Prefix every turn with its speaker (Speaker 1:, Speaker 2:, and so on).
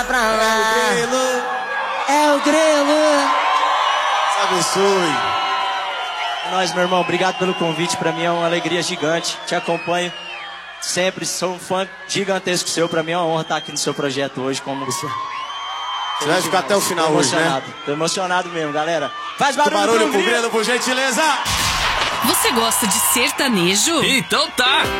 Speaker 1: pra lá.
Speaker 2: É o Grelo.
Speaker 1: É o Grelo.
Speaker 2: Abençoe.
Speaker 3: É nóis, meu irmão. Obrigado pelo convite. Pra mim é uma alegria gigante. Te acompanho sempre. Sou um fã gigantesco seu. Pra mim é uma honra estar aqui no seu projeto hoje. Como...
Speaker 2: Você vai ficar até o final hoje, né?
Speaker 3: Tô emocionado mesmo, galera. Faz
Speaker 2: Barulho
Speaker 3: barulho
Speaker 2: pro Grelo, por gentileza.
Speaker 4: Você gosta de sertanejo?
Speaker 5: Então tá!